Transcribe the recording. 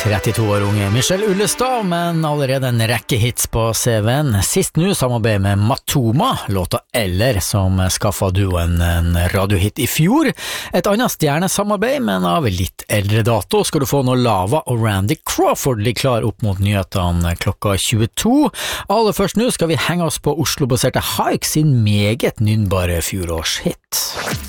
32 år unge Michelle Ullestad, men allerede en rekke hits på CV-en. Sist nå samarbeid med Matoma, låta Eller, som skaffet duoen en radiohit i fjor. Et annet stjernesamarbeid, men av litt eldre dato, skal du få når Lava og Randy Crawford ligger klar opp mot nyhetene klokka 22. Aller først nå skal vi henge oss på Oslo-baserte Haik sin meget nynnbare fjorårshit.